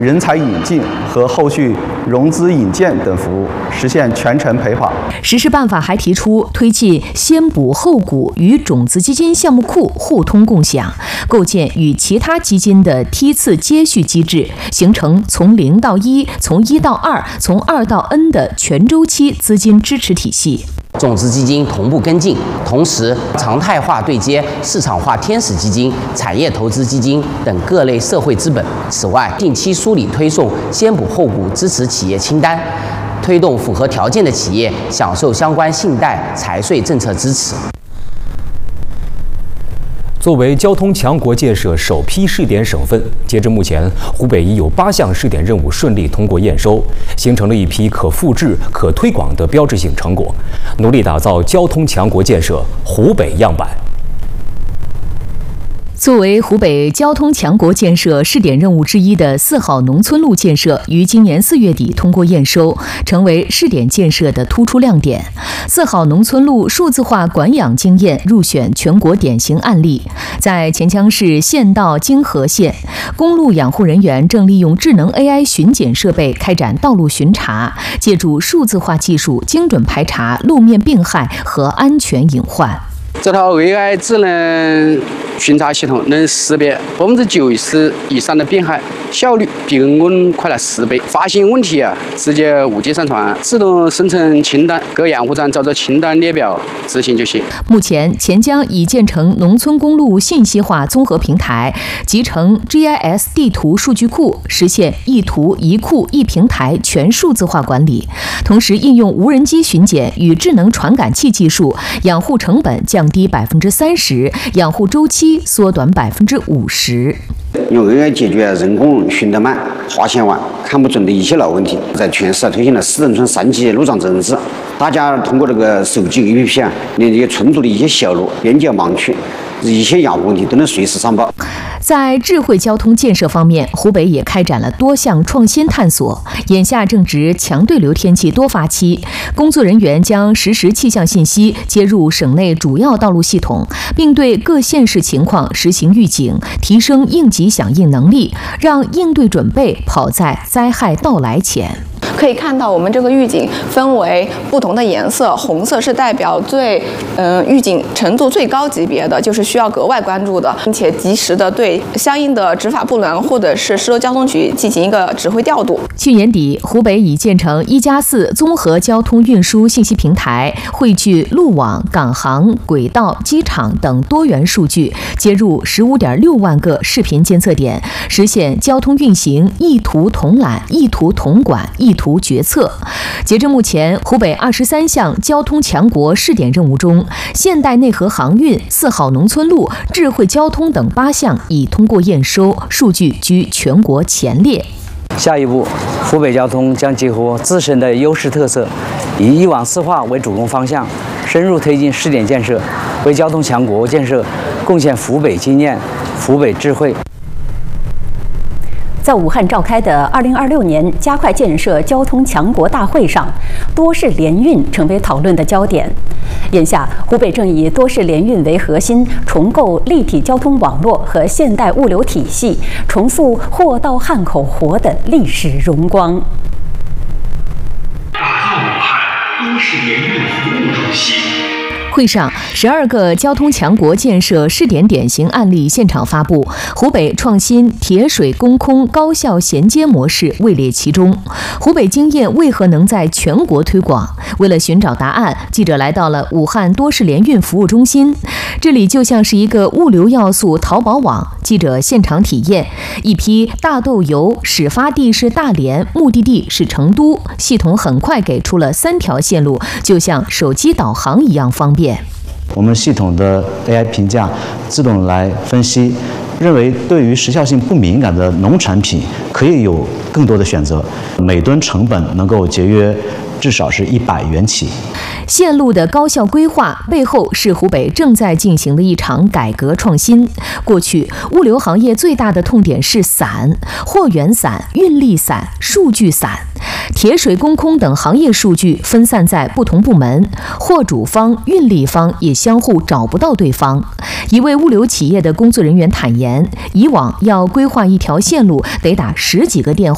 人才引进和后续融资引荐等服务，实现全程陪跑。 实施办法还提出推进先补后股与种子基金项目库互通共享，构建与其他基金的梯次接续机制，形成从0到1、从1到2、从2到 N 的全周期资金支持体系。 种子基金同步跟进，同时常态化对接市场化天使基金、产业投资基金等各类社会资本。此外，定期梳理推送先补后股支持企业清单，推动符合条件的企业享受相关信贷、财税政策支持。 作为交通强国建设首批试点省份，截至目前，湖北已有8项试点任务顺利通过验收，形成了一批可复制、可推广的标志性成果，努力打造交通强国建设湖北样板。 作为湖北交通强国建设试点任务之一的4号农村路建设，于今年4月底通过验收，成为试点建设的突出亮点。4号农村路数字化管养经验入选全国典型案例。在黔江市县道泾河县，公路养护人员正利用智能 AI 巡检设备开展道路巡查，借助数字化技术精准排查路面病害和安全隐患。 这套 AI 智能巡查系统能识别90%以上的病害，效率比人工快了10倍。发现问题直接5G上传，自动生成清单，各养护站照着清单列表执行就行。 目前，黔江已建成农村公路信息化综合平台，集成 GIS 地图数据库，实现一图一库一平台全数字化管理。同时，应用无人机巡检与智能传感器技术，养护成本降低30%，养护周期缩短50%。 用 AI 解决人工巡得慢、划线晚、看不准的一些老问题，在全市推行了4农村3级路障责任制。大家通过这个手机 APP 连接存储的一些小路、边界盲区，一些养护问题都能随时上报。 在智慧交通建设方面，湖北也开展了多项创新探索。眼下正值强对流天气多发期，工作人员将实时气象信息接入省内主要道路系统，并对各县市情况实行预警，提升应急响应能力，让应对准备跑在灾害到来前。 可以看到，我们这个预警分为不同的颜色，红色是代表预警程度最高级别的，就是需要格外关注的，并且及时的对相应的执法部门或者是市州交通局进行一个指挥调度。 去年底，湖北已建成1+4综合交通运输信息平台，汇聚路网、港航、轨道、机场等多元数据，接入15.6万个视频监测点，实现交通运行一图统揽、一图统管、一图决策。截至目前，湖北23项交通强国试点任务中，现代内河航运、4号农村路、智慧交通等8项已通过验收，数据居全国前列。 下一步，湖北交通将结合自身的优势特色，以一网四化为主攻方向，深入推进试点建设，为交通强国建设贡献湖北经验、湖北智慧。 在武汉召开的2026年加快建设交通强国大会上，多式联运成为讨论的焦点。眼下，湖北正以多式联运为核心，重构立体交通网络和现代物流体系，重塑货到汉口活的历史荣光。 打造武汉多式联运服务中心。 会上，12个交通强国建设试点典型案例现场发布，湖北创新铁水公空高效衔接模式位列其中。湖北经验为何能在全国推广？为了寻找答案，记者来到了武汉多式联运服务中心，这里就像是一个物流要素淘宝网。记者现场体验，一批大豆油始发地是大连，目的地是成都，系统很快给出了3条线路，就像手机导航一样方便。 我们系统的 AI 评价自动来分析，认为对于时效性不敏感的农产品可以有更多的选择，每吨成本能够节约至少是100元起。 线路的高效规划背后是湖北正在进行的一场改革创新。过去，物流行业最大的痛点是散，货源散、运力散、数据散。铁水公空等行业数据分散在不同部门，货主方、运力方也相互找不到对方。一位物流企业的工作人员坦言，以往要规划一条线路得打10几个电话。